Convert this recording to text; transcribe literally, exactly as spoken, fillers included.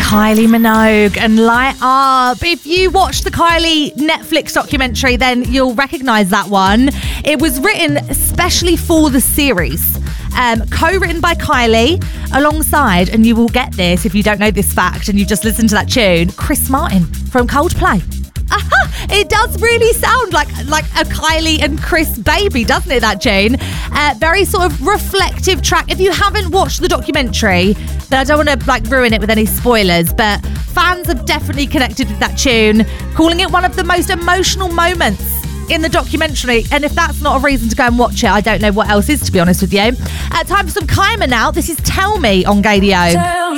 Kylie Minogue and Light Up. If you watched the Kylie Netflix documentary, then you'll recognise that one. It was written especially for the series. Um, co-written by Kylie alongside, and you will get this if you don't know this fact and you've just listened to that tune, Chris Martin from Coldplay. Aha! It does really sound like like a Kylie and Chris baby, doesn't it, that tune? Uh, very sort of reflective track. If you haven't watched the documentary, then I don't want to like ruin it with any spoilers, but fans have definitely connected with that tune, calling it one of the most emotional moments in the documentary. And if that's not a reason to go and watch it, I don't know what else is, to be honest with you. Uh, time for some Kyma now. This is Tell Me on Gaydio.